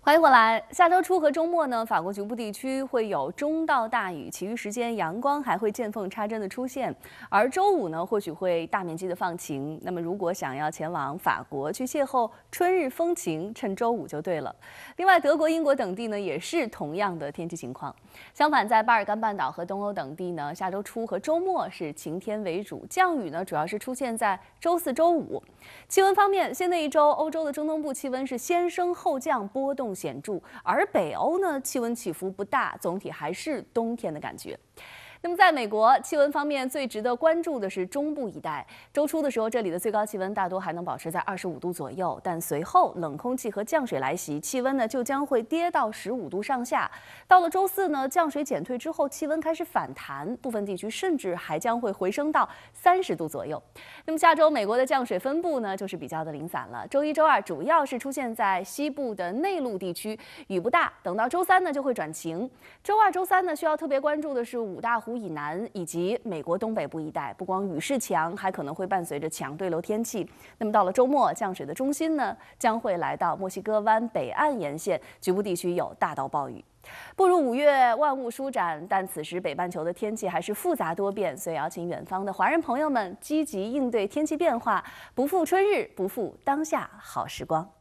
欢迎回来。下周初和周末呢，法国局部地区会有中到大雨，其余时间阳光还会见缝插针的出现。而周五呢，或许会大面积的放晴。那么，如果想要前往法国去邂逅春日风情，趁周五就对了。另外，德国、英国等地呢，也是同样的天气情况。相反，在巴尔干半岛和东欧等地呢，下周初和周末是晴天为主，降雨呢主要是出现在周四周五。气温方面，新的一周，欧洲的中东部气温是先升后降，波动显著，而北欧呢，气温起伏不大，总体还是冬天的感觉。那么，在美国，气温方面最值得关注的是中部一带。周初的时候，这里的最高气温大多还能保持在25度左右，但随后冷空气和降水来袭，气温呢就将会跌到15度上下。到了周四呢，降水减退之后，气温开始反弹，部分地区甚至还将会回升到30度左右。那么下周美国的降水分布呢，就是比较的零散了。周一周二主要是出现在西部的内陆地区，雨不大。等到周三呢，就会转晴。周二、周三呢，需要特别关注的是五大湖以南以及美国东北部一带，不光雨势强，还可能会伴随着强对流天气。那么到了周末，降水的中心呢，将会来到墨西哥湾北岸沿线，局部地区有大到暴雨。步入5月，万物舒展，但此时北半球的天气还是复杂多变，所以邀请远方的华人朋友们积极应对天气变化，不负春日，不负当下好时光。